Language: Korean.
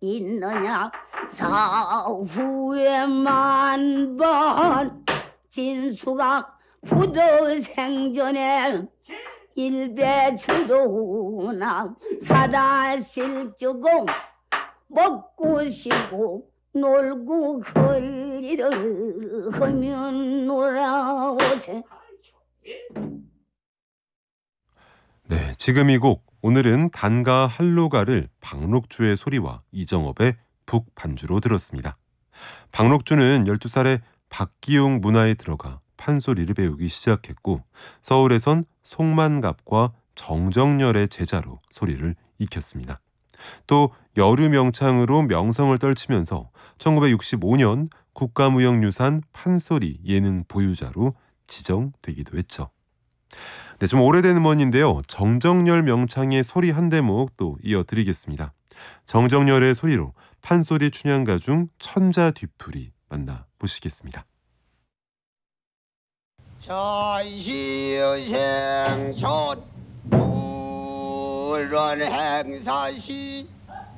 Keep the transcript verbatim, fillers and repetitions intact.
있느냐. 사후에 만번 진수가 부도 생전에 일배주도나 사다실주공 먹고 쉬고 놀고 걸리를 하면 놀아오세. 네, 지금 이 곡 오늘은 단가 한로가를 박록주의 소리와 이정업의 북 반주로 들었습니다. 박록주는 열두 살에 박기용 문화에 들어가 판소리를 배우기 시작했고 서울에선 송만갑과 정정열의 제자로 소리를 익혔습니다. 또 여류명창으로 명성을 떨치면서 천구백육십오 년 국가무형유산 판소리 예능 보유자로 지정되기도 했죠. 네, 좀 오래된 음원인데요. 정정열 명창의 소리 한 대목 또 이어드리겠습니다. 정정열의 소리로 판소리 춘향가 중 천자 뒤풀이 만나보시겠습니다. 자시생촌 불원 행사시